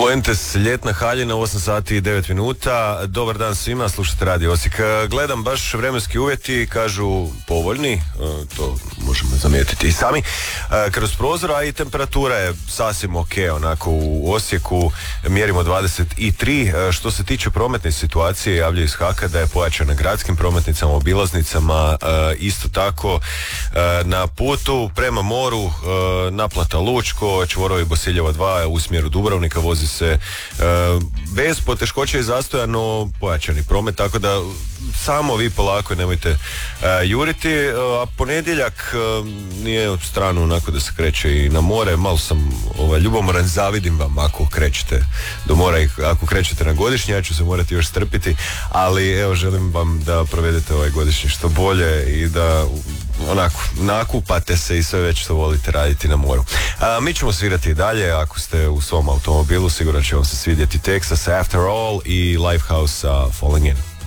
Fuentes, ljetna haljina, 8 sati i 9 minuta. Dobar dan svima, slušate Radio Osijek. Gledam baš vremenski uvjeti, kažu povoljni, to možemo zamijetiti i sami, kroz prozor, a i temperatura je sasvim ok, onako u Osijeku mjerimo 23. Što se tiče prometne situacije, javljaju iz HAK-a da je pojačana gradskim prometnicama, obilaznicama, isto tako na putu prema moru, naplata Lučko, čvorovi Bosiljeva 2 u smjeru Dubrovnika, vozi se bez poteškoća i zastoja, no pojačani promet, tako da samo vi polako nemojte juriti, a ponedjeljak nije od stranu onako da se kreće i na more. Malo sam ljubomoran, zavidim vam ako krećete do mora i ako krećete na godišnje, ja ću se morati još strpiti, ali evo želim vam da provedete ovaj godišnji što bolje i da onako nakupate se i sve već što volite raditi na moru. Mi ćemo svirati i dalje, ako ste u svom automobilu sigurno će vam se svidjeti Texas After All i Lifehouse Falling In.